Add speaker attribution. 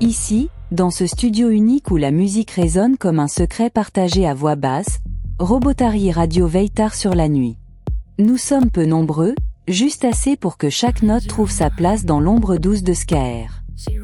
Speaker 1: Ici, dans ce studio unique où la musique résonne comme un secret partagé à voix basse, Robotari Radio veille tard sur la nuit. Nous sommes peu nombreux, juste assez pour que chaque note trouve sa place dans l'ombre douce de Skaer.